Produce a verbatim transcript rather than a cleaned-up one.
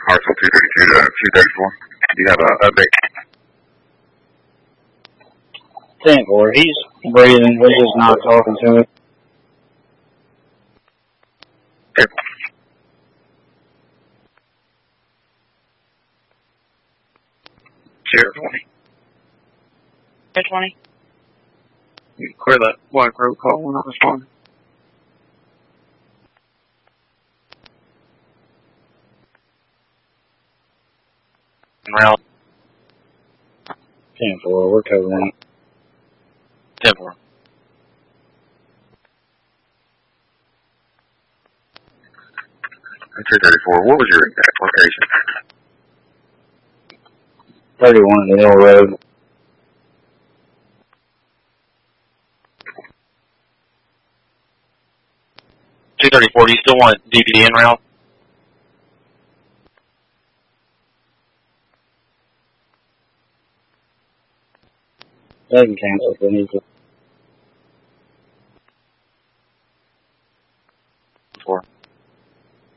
Marshall two thirty-two to two thirty-four. Do you have an update? ten four, he's breathing, we're just not talking to him. Okay. Sierra twenty. Sierra twenty. You clear that black road call, we're not responding. Route. ten four, we're covering. ten four. two thirty-four, what was your exact location? thirty-one the Hill Road. two thirty-four, do you still want D P D en route? They can cancel if they need to. Four.